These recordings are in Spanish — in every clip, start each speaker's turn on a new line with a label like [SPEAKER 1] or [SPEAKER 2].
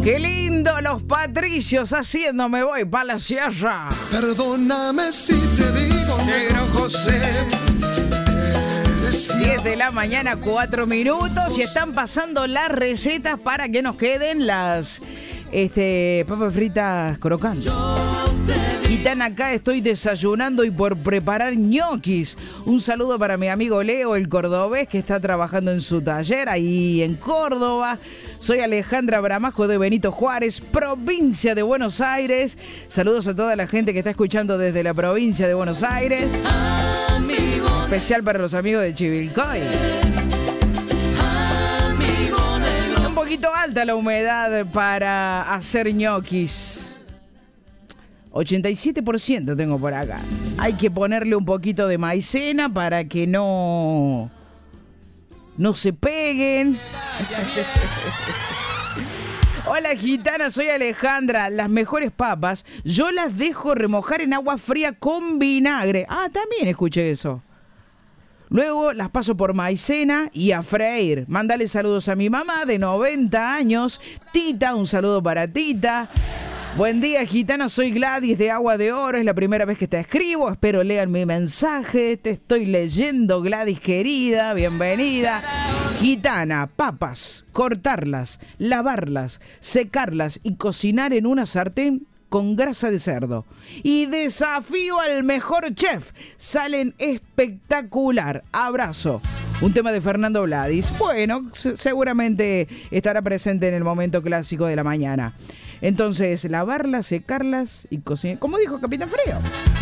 [SPEAKER 1] Qué lindo los Patricios haciendo Me Voy pa' la Sierra.
[SPEAKER 2] Perdóname si te digo,
[SPEAKER 1] Negro José. 10 de la mañana, 4 minutos. Y están pasando las recetas para que nos queden las papas fritas crocantes. Gitana, acá estoy desayunando y por preparar ñoquis. Un saludo para mi amigo Leo, el cordobés, que está trabajando en su taller ahí en Córdoba. Soy Alejandra Bramajo de Benito Juárez, provincia de Buenos Aires. Saludos a toda la gente que está escuchando desde la provincia de Buenos Aires. Especial para los amigos de Chivilcoy. Un poquito alta la humedad para hacer ñoquis. 87% tengo por acá. Hay que ponerle un poquito de maicena para que no se peguen. Hola Gitana, soy Alejandra. Las mejores papas yo las dejo remojar en agua fría con vinagre. Ah, también escuché eso. Luego las paso por maicena y a freír. Mándale saludos a mi mamá de 90 años. Tita, un saludo para Tita. Buen día, Gitana, soy Gladys de Agua de Oro, es la primera vez que te escribo, espero lean mi mensaje, te estoy leyendo, Gladys querida, bienvenida. Gitana, papas, cortarlas, lavarlas, secarlas y cocinar en una sartén con grasa de cerdo. Y desafío al mejor chef, salen espectacular, abrazo. Un tema de Fernando Gladys, bueno, seguramente estará presente en el momento clásico de la mañana. Entonces, lavarlas, secarlas y cocinar. Como dijo Capitán Frío.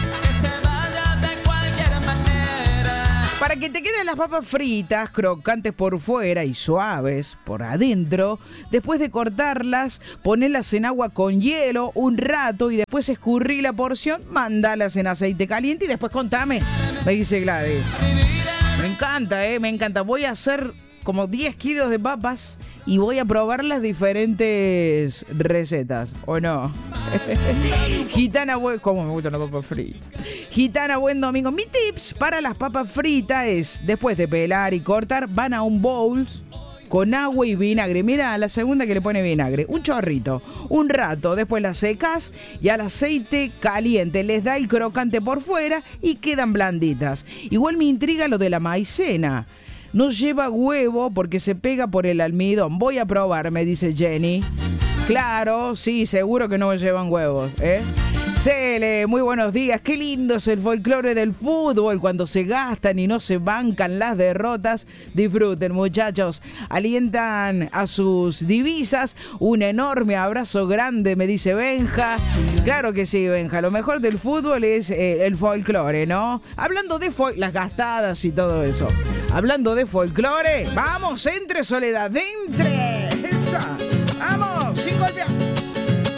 [SPEAKER 1] Para que te queden las papas fritas, crocantes por fuera y suaves por adentro, después de cortarlas, ponelas en agua con hielo un rato y después escurrí la porción, mandalas en aceite caliente y después contame, me dice Gladys. Me encanta, me encanta. Voy a hacer como 10 kilos de papas y voy a probar las diferentes recetas, ¿o no? Gitana, ¿cómo me gustan las papas fritas? Gitana, buen domingo. Mi tips para las papas fritas es, después de pelar y cortar, van a un bowl con agua y vinagre. Mira, la segunda que le pone vinagre. Un chorrito, un rato, después las secas y al aceite caliente. Les da el crocante por fuera y quedan blanditas. Igual me intriga lo de la maicena. No lleva huevo porque se pega por el almidón. Voy a probar, me dice Jenny. Claro, sí, seguro que no llevan huevos, ¿eh? Cele, muy buenos días. Qué lindo es el folclore del fútbol cuando se gastan y no se bancan las derrotas. Disfruten, muchachos. Alientan a sus divisas. Un enorme abrazo grande, me dice Benja. Claro que sí, Benja. Lo mejor del fútbol es el folclore, ¿no? Hablando de las gastadas y todo eso. Hablando de folclore, vamos, entre Soledad, entre esa. Vamos, sin golpear.